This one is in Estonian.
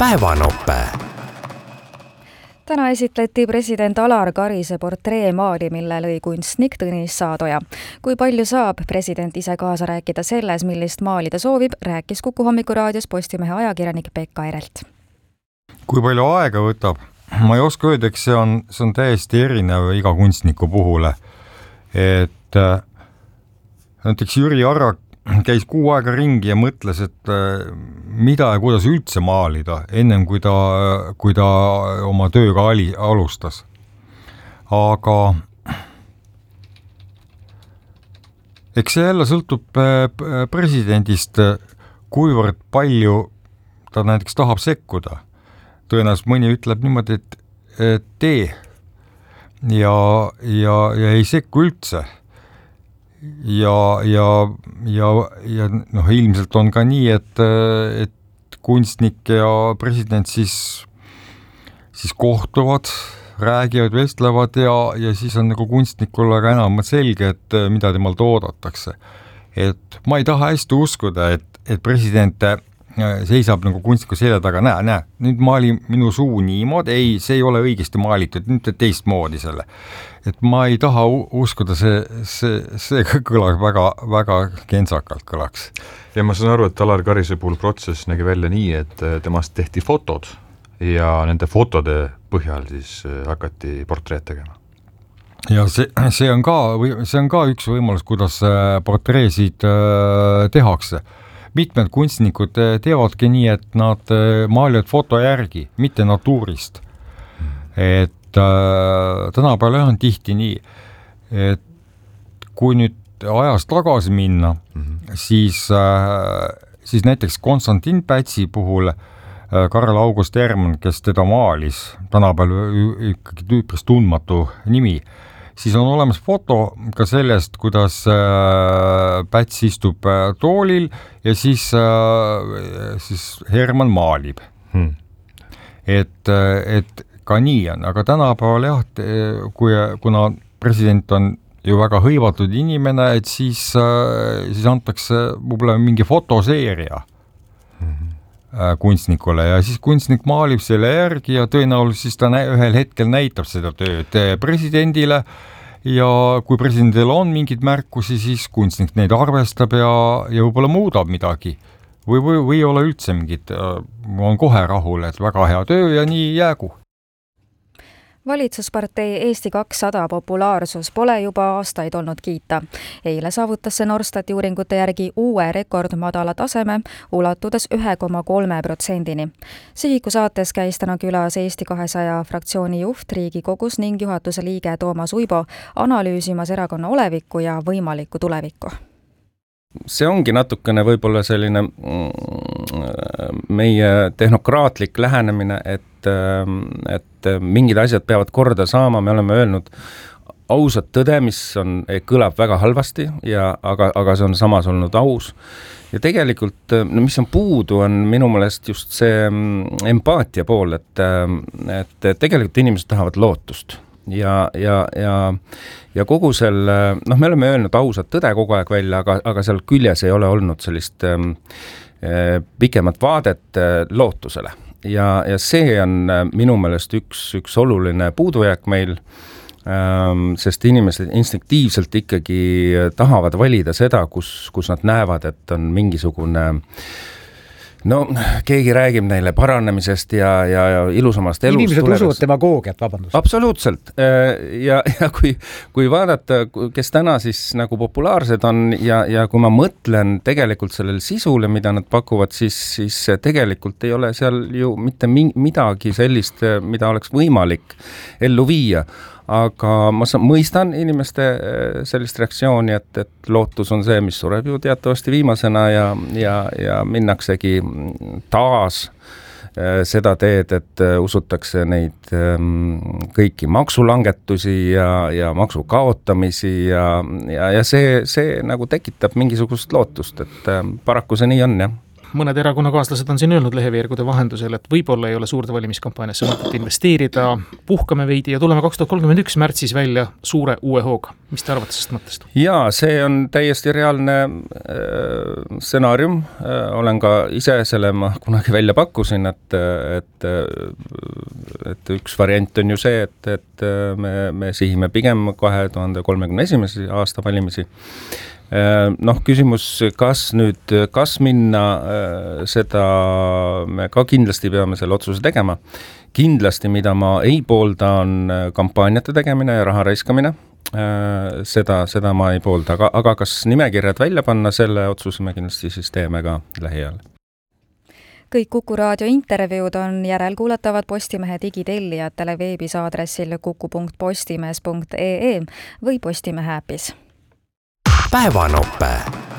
päevanope. Täna esitleti president Alar Karise portreemaali, mille lõi kunstnik Tõnis Saadoja. Kui palju saab president ise kaasa rääkida selles, millist maali ta soovib, rääkis Kuku hommikuraadios Postimehe ajakirjanik Pekka Erelt. Kui palju aega võtab? Ma ei oska öelda, eks see on täiesti erinev iga kunstniku puhule. Et näiteks Jüri Arrak käis kuu aega ringi ja mõtles, et mida ja kuidas üldse maalida, ennem kui ta oma tööga alustas. Aga eks see jälle sõltub presidendist, kuivõrd palju ta näiteks tahab sekkuda. Tõenäoliselt mõni ütleb niimoodi, et tee ja ei sekku üldse. Ja ilmselt on ka nii, et kunstnik ja president siis kohtuvad, räägivad, vestlevad ja siis on nagu kunstnikule ka enam selge, et mida temalt oodatakse. Et ma ei taha hästi uskuda, et president seisab nagu kunstniku selja taga, näe, nüüd maali minu suu niimoodi, ei, see ei ole õigesti maalitud, nüüd teistmoodi selle. Et ma ei taha uskuda, see kõlaks väga kentsakalt kõlaks. Ja ma saan aru, et Alar Karise puhul protsess nägi välja nii, et temast tehti fotod ja nende fotode põhjal siis hakati portreed tegema. Ja see on ka üks võimalus, kuidas portreesid tehakse. Mitmed kunstnikud teevadki nii, et nad maalivad foto järgi, mitte natuurist. Et tänapäeval on tihti nii, et kui nüüd ajas tagasi minna, siis näiteks Konstantin Pätsi puhul Karl August Hermann, kes teda maalis, tänapäeval ikkagi tüüpris tundmatu nimi, siis on olemas foto ka sellest, kuidas Päts istub toolil ja siis Hermann maalib. Et ka nii on, aga tänapäeval kuna president on ju väga hõivatud inimene, et siis antakse võib-olla mingi fotoseeria kunstnikule ja siis kunstnik maalib selle järgi ja tõenäoliselt siis ta ühel hetkel näitab seda tööd presidendile ja kui presidendil on mingid märkusi, siis kunstnik neid arvestab ja võib-olla muudab midagi või ei ole üldse mingid, on kohe rahul, et väga hea töö ja nii jäägu. Valitsuspartei Eesti 200 populaarsus pole juba aastaid olnud kiita. Eile saavutas see Norstati uuringute järgi uue rekordmadala taseme, ulatudes 1,3%. Sihiku saates käis täna külas Eesti 200 fraktsiooni juht Riigikogus ning juhatuse liige Toomas Uibo analüüsimas erakonna olevikku ja võimalikku tulevikku. See ongi natukene võib-olla selline meie tehnokraatlik lähenemine, et mingid asjad peavad korda saama, me oleme öelnud ausat tõde, mis kõlab väga halvasti, aga see on samas olnud aus. Ja tegelikult, mis on puudu, on minu meelest just see empaatia pool, et tegelikult inimesed tahavad lootust. Ja kogu selle, me oleme öelnud ausat tõde kogu aeg välja, aga seal küljes ei ole olnud sellist pikemat vaadet lootusele. Ja see on minu meelest üks oluline puudujääk meil, sest inimesed instinktiivselt ikkagi tahavad valida seda, kus nad näevad, et on mingisugune keegi räägib neile paranemisest ja ilusamast elust. Inimesed usuvad demagoogiat, vabandust. Absoluutselt. Ja kui vaadata, kes täna siis nagu populaarsed on ja kui ma mõtlen tegelikult sellele sisule, mida nad pakuvad, siis tegelikult ei ole seal ju mitte midagi sellist, mida oleks võimalik ellu viia. Aga ma mõistan inimeste sellist reaktsiooni, et lootus on see, mis sureb ju teatavasti viimasena ja minnaksegi taas seda teed, et usutakse neid kõiki maksulangetusi ja maksu kaotamisi ja see nagu tekitab mingisugust lootust, et paraku see nii on, jah. mõned erakonnakaaslased on siin öelnud leheveergude vahendusel, et võib-olla ei ole suurde valimiskampaaniasse mõtet investeerida, puhkame veidi ja tuleme 2031 märtsis välja suure uue hooga. Mis te arvate sellest mõttest? Jaa, see on täiesti reaalne stsenaarium. Olen ka ise selle ma kunagi välja pakkusin, et üks variant on ju see, et me sihime pigem 2031. aasta valimisi. Küsimus, kas minna seda, me ka kindlasti peame selle otsuse tegema. Kindlasti, mida ma ei poolda, on kampaaniate tegemine ja raha raiskamine. Seda ma ei poolda, aga kas nimekirjad välja panna, selle otsuse me kindlasti siis teeme ka lähiajal. Kõik Kuku raadio intervjuud on järelkuulatavad Postimehe digitellijatele veebis aadressil kuku.postimees.ee või Postimehe äpis. Päevanope.